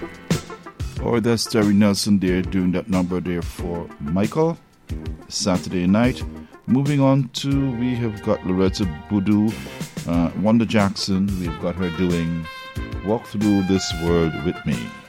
Or that's Terry Nelson there doing that number there for Michael, Saturday night. Moving on to, we have got Loretta Boudou, Wanda Jackson. We've got her doing Walk Through This World With Me.